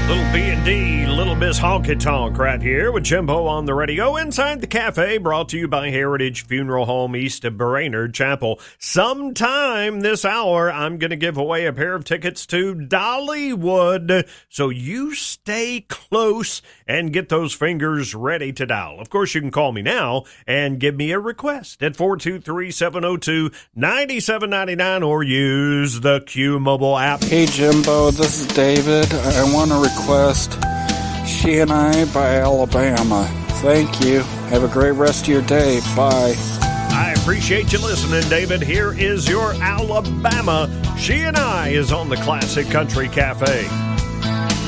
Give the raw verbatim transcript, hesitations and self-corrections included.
Little B and D, Little Miss Honky Tonk right here with Jimbo on the radio inside the cafe, brought to you by Heritage Funeral Home east of Brainerd Chapel. Sometime this hour, I'm going to give away a pair of tickets to Dollywood, so you stay close and get those fingers ready to dial. Of course, you can call me now and give me a request at four two three, seven oh two, nine seven nine nine or use the Q Mobile app. Hey, Jimbo, this is David. I want to request She and I by Alabama. Thank you. Have a great rest of your day. Bye. I appreciate you listening, David. Here is your Alabama. She and I is on the Classic Country Cafe.